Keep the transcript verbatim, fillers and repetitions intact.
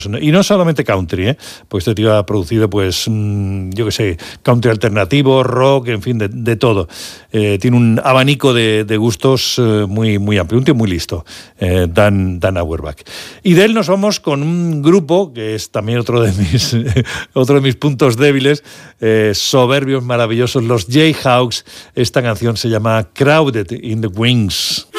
Y no solamente country, ¿eh? Pues este tío ha producido, pues, mmm, yo qué sé, country alternativo, rock, en fin, de, de todo. Eh, tiene un abanico de, de gustos eh, muy, muy amplio, un tío muy listo, eh, Dan, Dan Auerbach. Y de él nos vamos con un grupo, que es también otro de mis, otro de mis puntos débiles, eh, soberbios, maravillosos, los Jayhawks. Esta canción se llama Crowded in the Wings.